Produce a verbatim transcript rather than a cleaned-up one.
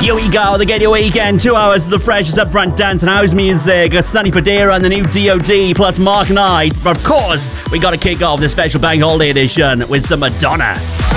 Here we go, the Get Your Weekend. Two hours of the freshest upfront dance and house music. Got Sonny Fodera and the new D O D, plus Mark Knight. But of course, we got to kick off the special bank holiday edition with some Madonna.